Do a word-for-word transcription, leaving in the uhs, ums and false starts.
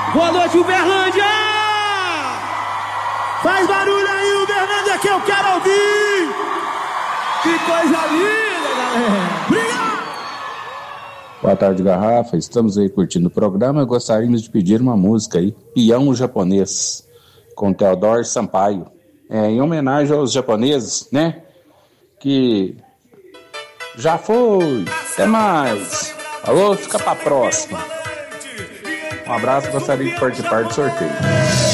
Boa noite, Uberlândia! Faz barulho aí, Uberlândia, que eu quero ouvir! Que coisa linda, galera! Obrigado! Boa tarde, Garrafa. Estamos aí curtindo o programa. Gostaríamos de pedir uma música aí, Peão Japonês, com Theodore Sampaio. É, em homenagem aos japoneses, né? Que já foi. Até mais. Alô, fica pra próxima. Um abraço, gostaria de participar do sorteio.